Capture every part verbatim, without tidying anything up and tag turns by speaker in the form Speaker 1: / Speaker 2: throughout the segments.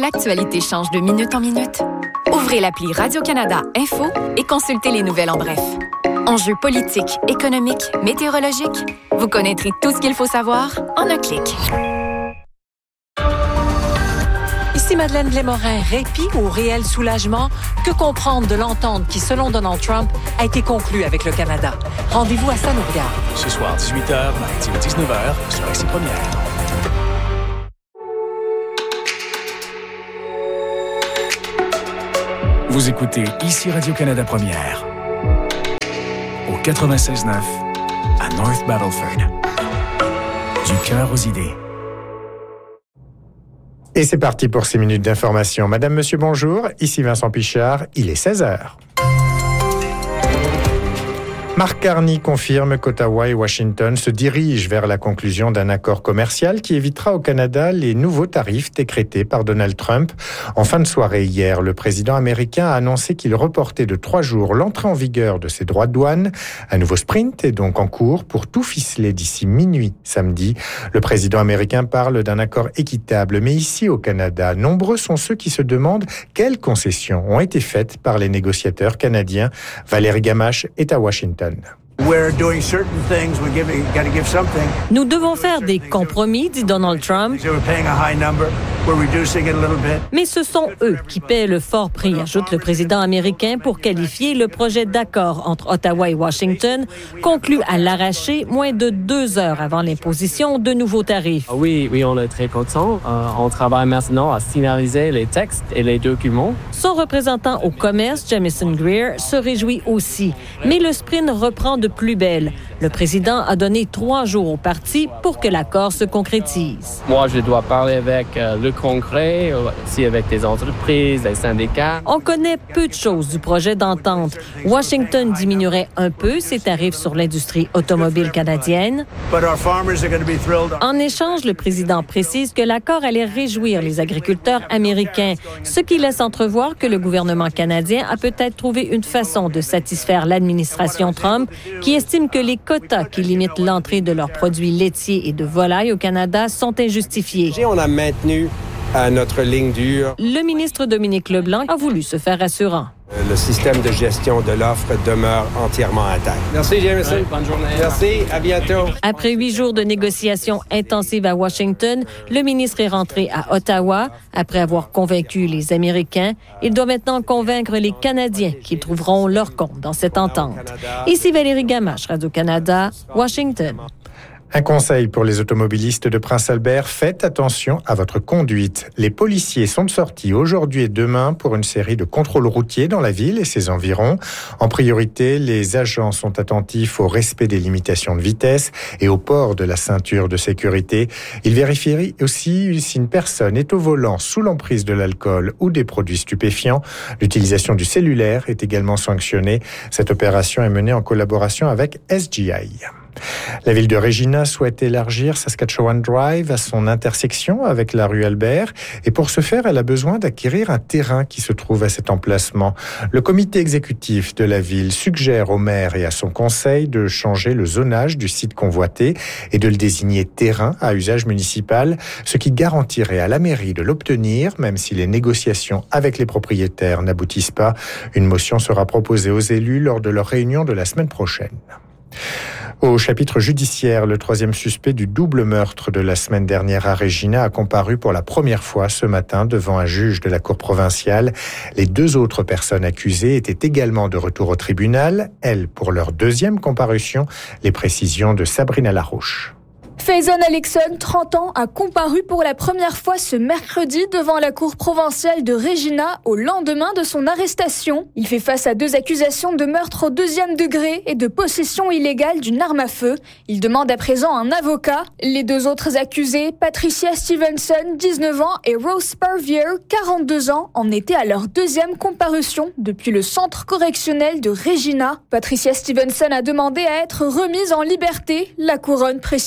Speaker 1: l'actualité change de minute en minute? Ouvrez l'appli Radio-Canada Info et consultez les nouvelles en bref. Enjeux politiques, économiques, météorologiques, vous connaîtrez tout ce qu'il faut savoir en un clic.
Speaker 2: Ici Madeleine Blais-Morin, répit ou réel soulagement? Que comprendre de l'entente qui, selon Donald Trump, a été conclue avec le Canada? Rendez-vous à Ça nous regarde.
Speaker 3: Ce soir, dix-huit heures, mardi à dix-neuf heures, sur Ici Première. Vous écoutez Ici Radio-Canada Première, au quatre-vingt-seize neuf, à North Battleford. Du cœur aux idées.
Speaker 4: Et c'est parti pour ces minutes d'information. Madame, monsieur, bonjour. Ici Vincent Pichard. Il est seize heures. Mark Carney confirme qu'Ottawa et Washington se dirigent vers la conclusion d'un accord commercial qui évitera au Canada les nouveaux tarifs décrétés par Donald Trump. En fin de soirée hier, le président américain a annoncé qu'il reportait de trois jours l'entrée en vigueur de ses droits de douane. Un nouveau sprint est donc en cours pour tout ficeler d'ici minuit samedi. Le président américain parle d'un accord équitable, mais ici au Canada, nombreux sont ceux qui se demandent quelles concessions ont été faites par les négociateurs canadiens. Valérie Gamache est à Washington.
Speaker 2: Nous devons faire des compromis, dit Donald Trump. Mais ce sont eux qui paient le fort prix, ajoute le président américain, pour qualifier le projet d'accord entre Ottawa et Washington, conclu à l'arraché moins de deux heures avant l'imposition de nouveaux tarifs.
Speaker 5: Oui, oui, on est très contents. Euh, on travaille maintenant à finaliser les textes et les documents.
Speaker 2: Son représentant au commerce, Jamison Greer, se réjouit aussi. Mais le sprint reprend de plus belle. Le président a donné trois jours au parti pour que l'accord se concrétise.
Speaker 5: Moi, je dois parler avec euh, le Congrès, aussi avec des entreprises, des syndicats.
Speaker 2: On connaît peu de choses du projet d'entente. Washington diminuerait un peu ses tarifs sur l'industrie automobile canadienne. En échange, le président précise que l'accord allait réjouir les agriculteurs américains, ce qui laisse entrevoir que le gouvernement canadien a peut-être trouvé une façon de satisfaire l'administration Trump, qui estime que les quotas qui limitent l'entrée de leurs produits laitiers et de volailles au Canada sont injustifiés.
Speaker 6: On a maintenu euh, notre ligne dure.
Speaker 2: Le ministre Dominique Leblanc a voulu se faire rassurant.
Speaker 6: Le système de gestion de l'offre demeure entièrement intact. Merci, Jameson.
Speaker 5: Oui, bonne journée.
Speaker 6: Merci, à bientôt.
Speaker 2: Après huit jours de négociations intensives à Washington, le ministre est rentré à Ottawa. Après avoir convaincu les Américains, il doit maintenant convaincre les Canadiens qu'ils trouveront leur compte dans cette entente. Ici Valérie Gamache, Radio-Canada, Washington.
Speaker 4: Un conseil pour les automobilistes de Prince-Albert, faites attention à votre conduite. Les policiers sont de sortie aujourd'hui et demain pour une série de contrôles routiers dans la ville et ses environs. En priorité, les agents sont attentifs au respect des limitations de vitesse et au port de la ceinture de sécurité. Ils vérifient aussi si une personne est au volant sous l'emprise de l'alcool ou des produits stupéfiants. L'utilisation du cellulaire est également sanctionnée. Cette opération est menée en collaboration avec S G I. La ville de Regina souhaite élargir Saskatchewan Drive à son intersection avec la rue Albert et pour ce faire, elle a besoin d'acquérir un terrain qui se trouve à cet emplacement. Le comité exécutif de la ville suggère au maire et à son conseil de changer le zonage du site convoité et de le désigner terrain à usage municipal, ce qui garantirait à la mairie de l'obtenir, même si les négociations avec les propriétaires n'aboutissent pas. Une motion sera proposée aux élus lors de leur réunion de la semaine prochaine. Au chapitre judiciaire, le troisième suspect du double meurtre de la semaine dernière à Regina a comparu pour la première fois ce matin devant un juge de la Cour provinciale. Les deux autres personnes accusées étaient également de retour au tribunal, elles pour leur deuxième comparution. Les précisions de Sabrina Larouche.
Speaker 7: Faison Alexon, trente ans, a comparu pour la première fois ce mercredi devant la cour provinciale de Regina au lendemain de son arrestation. Il fait face à deux accusations de meurtre au deuxième degré et de possession illégale d'une arme à feu. Il demande à présent un avocat. Les deux autres accusés, Patricia Stevenson, dix-neuf ans, et Rose Spurvier, quarante-deux ans, en étaient à leur deuxième comparution depuis le centre correctionnel de Regina. Patricia Stevenson a demandé à être remise en liberté. La couronne précise qu'elle devrait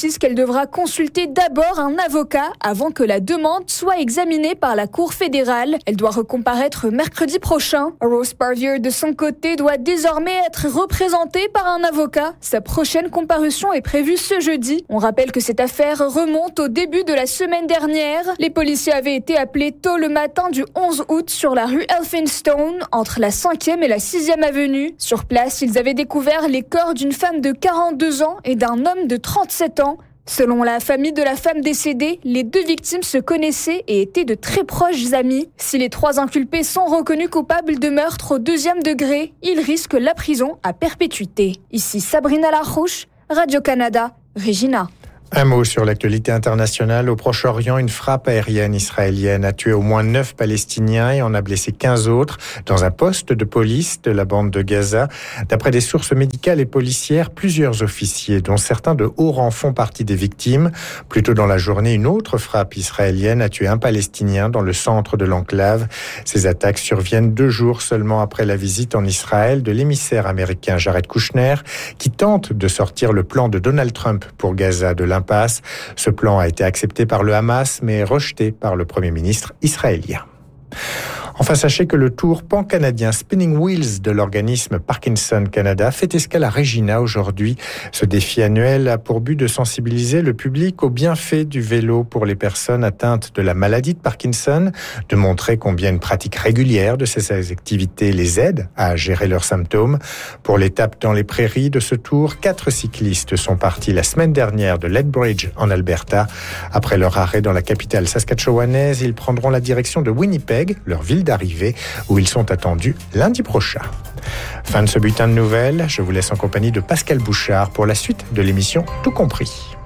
Speaker 7: devra consulter d'abord un avocat avant que la demande soit examinée par la Cour fédérale. Elle doit recomparaître mercredi prochain. Rose Parvier, de son côté, doit désormais être représentée par un avocat. Sa prochaine comparution est prévue ce jeudi. On rappelle que cette affaire remonte au début de la semaine dernière. Les policiers avaient été appelés tôt le matin du onze août sur la rue Elphinstone, entre la cinquième et la sixième avenue. Sur place, ils avaient découvert les corps d'une femme de quarante-deux ans et d'un homme de trente-sept ans. Selon la famille de la femme décédée, les deux victimes se connaissaient et étaient de très proches amis. Si les trois inculpés sont reconnus coupables de meurtre au deuxième degré, ils risquent la prison à perpétuité. Ici Sabrina Larouche, Radio-Canada, Regina.
Speaker 4: Un mot sur l'actualité internationale. Au Proche-Orient, une frappe aérienne israélienne a tué au moins neuf Palestiniens et en a blessé quinze autres dans un poste de police de la bande de Gaza. D'après des sources médicales et policières, plusieurs officiers, dont certains de haut rang, font partie des victimes. Plus tôt dans la journée, une autre frappe israélienne a tué un Palestinien dans le centre de l'enclave. Ces attaques surviennent deux jours seulement après la visite en Israël de l'émissaire américain Jared Kushner, qui tente de sortir le plan de Donald Trump pour Gaza de l'impasse. Ce plan a été accepté par le Hamas, mais rejeté par le Premier ministre israélien. Enfin, sachez que le tour pan-canadien Spinning Wheels de l'organisme Parkinson Canada fait escale à Regina aujourd'hui. Ce défi annuel a pour but de sensibiliser le public aux bienfaits du vélo pour les personnes atteintes de la maladie de Parkinson, de montrer combien une pratique régulière de ces activités les aide à gérer leurs symptômes. Pour l'étape dans les prairies de ce tour, quatre cyclistes sont partis la semaine dernière de Lethbridge en Alberta. Après leur arrêt dans la capitale saskatchewanaise, ils prendront la direction de Winnipeg, leur ville d'arrivée, où ils sont attendus lundi prochain. Fin de ce bulletin de nouvelles. Je vous laisse en compagnie de Pascal Bouchard pour la suite de l'émission Tout compris.